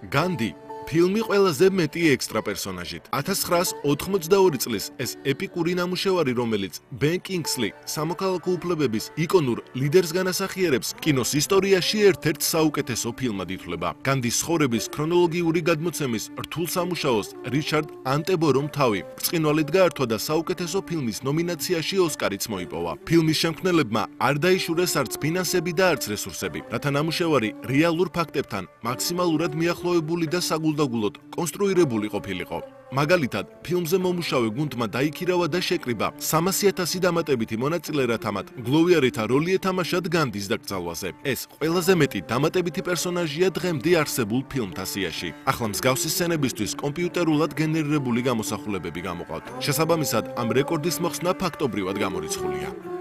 განდი ფილმი ყველაზე მეტი ექსტრა პერსონაჟით. 1982 წლის ეს ეპიკური ნამუშევარი, რომელიც ბენ კინგსლი სამოქალაქო უფლებების იკონურ ლიდერს განასახიერებს, კინოს ისტორიაში ერთ-ერთ საუკეთესო ფილმად ითვლება. განდის ცხოვრების ქრონოლოგიური გადმოცემის რთულ სამუშაოს რიჩარდ ანტებორომ თავი ბრწყინვალედ გაართვა და საუკეთესო ფილმის ნომინაციაში ოსკარიც მოიპოვა. ფილმის შემქმნელებმა არ დაიშურეს არც ფინანსები და არც რესურსები, რათა ნამუშევარი რეალურ ფაქტებთან მაქსიმალურად მიახლოებული და საგულდაგულოდ კონსტრუირებული ყოფილიყო. მაგალითად, ფილმზე მომუშავე გუნდმა დაიქირავა და შეკრიბა 300,000 დამატებითი მონაწილე, რათა მათ გლოვიარეთა როლი ეთამაშათ განდის დაკრძალვაზე. ეს ყველაზე მეტი დამატებითი პერსონაჟია დღემდე არსებულ ფილმთა სიაში. ახლა მსგავსი სცენებისთვის კომპიუტერულად გენერირებული გამოსახულებები გამოყავთ. შესაბამისად, ამ რეკორდის მოხსნა ფაქტობრივად გამორიცხულია.